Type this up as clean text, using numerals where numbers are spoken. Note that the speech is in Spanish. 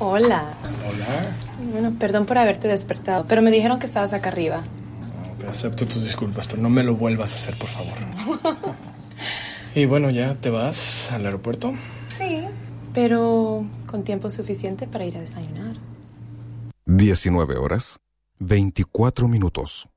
Hola. Hola. Bueno, perdón por haberte despertado, pero me dijeron que estabas acá arriba. Acepto tus disculpas, pero no me lo vuelvas a hacer, por favor. Y bueno, ¿ya te vas al aeropuerto? Sí, pero con tiempo suficiente para ir a desayunar. 19 horas, 24 minutos.